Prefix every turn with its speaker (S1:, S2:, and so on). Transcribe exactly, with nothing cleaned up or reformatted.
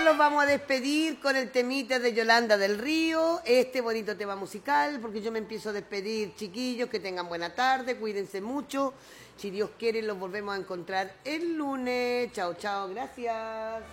S1: los vamos a despedir con el temita de Yolanda del Río, este bonito tema musical, porque yo me empiezo a despedir, chiquillos, que tengan buena tarde, cuídense mucho. Si Dios quiere, los volvemos a encontrar el lunes. Chao, chao, gracias.